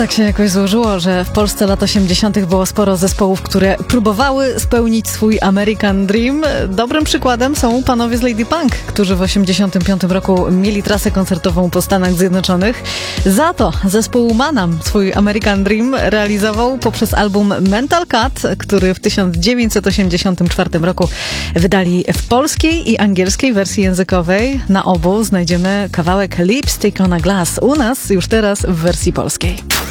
tak się jakoś złożyło, że w Polsce lat 80. było sporo zespołów, które próbowały spełnić swój American Dream. Dobrym przykładem są panowie z Lady Punk, którzy w 85 roku mieli trasę koncertową po Stanach Zjednoczonych. Za to zespół Manam swój American Dream realizował poprzez album Mental Cut, który w 1984 roku wydali w polskiej i angielskiej wersji językowej. Na obu znajdziemy kawałek Lipstick on a Glass. U nas już teraz w wersji polskiej.